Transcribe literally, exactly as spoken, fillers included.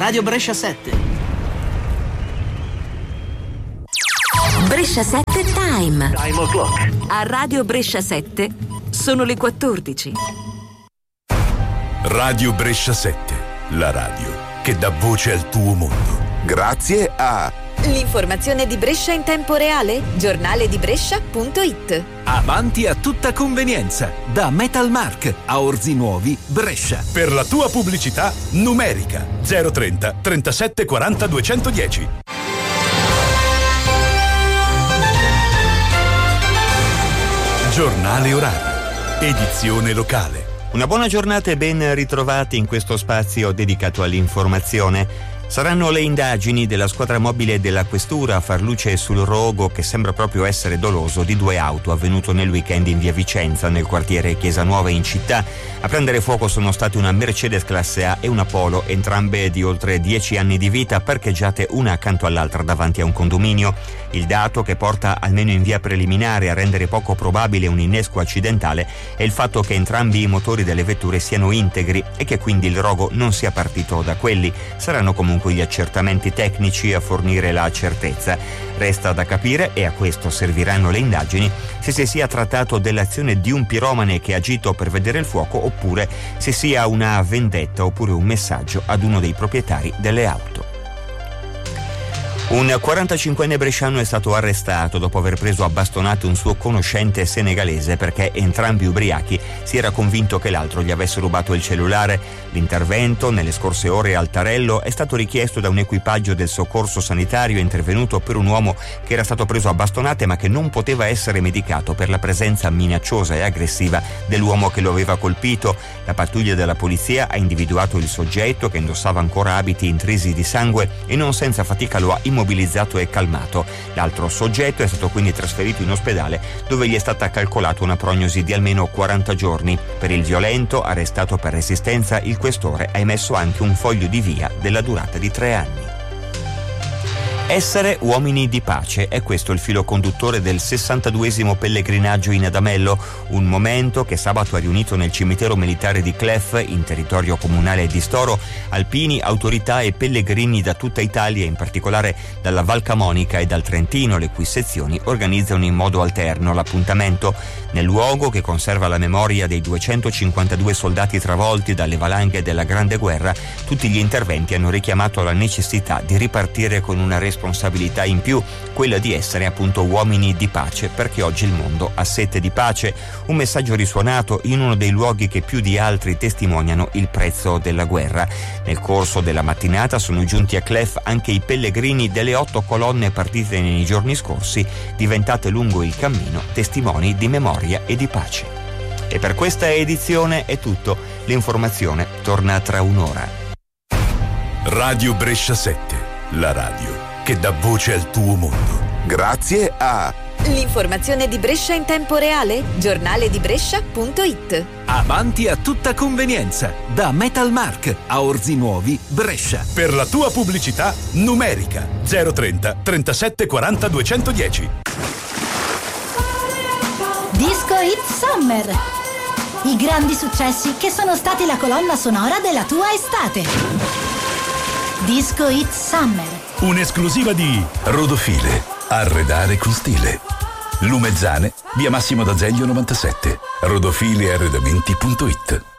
Radio Brescia sette. Brescia sette Time. Time o'clock. A Radio Brescia sette sono le quattordici. Radio Brescia sette, la radio che dà voce al tuo mondo. Grazie a l'informazione di Brescia in tempo reale, giornale di Brescia punto it. Avanti a tutta convenienza, da Metalmark a Orzi Nuovi, Brescia. Per la tua pubblicità numerica zero trenta trentasette quaranta duecentodieci. Giornale orario, edizione locale. Una buona giornata e ben ritrovati in questo spazio dedicato all'informazione. Saranno le indagini della squadra mobile della Questura a far luce sul rogo che sembra proprio essere doloso di due auto avvenuto nel weekend in via Vicenza, nel quartiere Chiesa Nuova in città. A prendere fuoco sono state una Mercedes classe A e una Polo, entrambe di oltre dieci anni di vita, parcheggiate una accanto all'altra davanti a un condominio. Il dato che porta, almeno in via preliminare, a rendere poco probabile un innesco accidentale è il fatto che entrambi i motori delle vetture siano integri e che quindi il rogo non sia partito da quelli. Saranno comunque gli accertamenti tecnici a fornire la certezza. Resta da capire, e a questo serviranno le indagini, se si sia trattato dell'azione di un piromane che ha agito per vedere il fuoco oppure se sia una vendetta oppure un messaggio ad uno dei proprietari delle auto. Un quarantacinquenne bresciano è stato arrestato dopo aver preso a bastonate un suo conoscente senegalese perché entrambi ubriachi si era convinto che l'altro gli avesse rubato il cellulare. L'intervento nelle scorse ore a Altarello è stato richiesto da un equipaggio del soccorso sanitario intervenuto per un uomo che era stato preso a bastonate ma che non poteva essere medicato per la presenza minacciosa e aggressiva dell'uomo che lo aveva colpito. La pattuglia della polizia ha individuato il soggetto, che indossava ancora abiti intrisi di sangue, e non senza fatica lo ha immobilizzato e calmato. L'altro soggetto è stato quindi trasferito in ospedale, dove gli è stata calcolata una prognosi di almeno quaranta giorni. Per il violento, arrestato per resistenza, il questore ha emesso anche un foglio di via della durata di tre anni. Essere uomini di pace, è questo il filo conduttore del sessantaduesimo pellegrinaggio in Adamello, un momento che sabato ha riunito nel cimitero militare di Clef, in territorio comunale di Storo, alpini, autorità e pellegrini da tutta Italia, in particolare dalla Val Camonica e dal Trentino, le cui sezioni organizzano in modo alterno l'appuntamento. Nel luogo, che conserva la memoria dei duecentocinquantadue soldati travolti dalle valanghe della Grande Guerra, tutti gli interventi hanno richiamato la necessità di ripartire con una responsabilità in più, quella di essere appunto uomini di pace, perché oggi il mondo ha sete di pace. Un messaggio risuonato in uno dei luoghi che più di altri testimoniano il prezzo della guerra. Nel corso della mattinata sono giunti a Clef anche i pellegrini delle otto colonne partite nei giorni scorsi, diventate lungo il cammino testimoni di memoria e di pace. E per questa edizione è tutto. L'informazione torna tra un'ora. Radio Brescia sette, la radio che dà voce al tuo mondo. Grazie a l'informazione di Brescia in tempo reale, giornale di Brescia punto it. Avanti a tutta convenienza, da Metalmark a Orzi Nuovi, Brescia. Per la tua pubblicità numerica zero trenta trentasette quaranta duecentodieci. Disco Hit Summer. I grandi successi che sono stati la colonna sonora della tua estate. Disco Hit Summer. Un'esclusiva di Rodofile, arredare con stile. Lumezzane, via Massimo d'Azeglio novantasette. rodofile arredamenti punto it.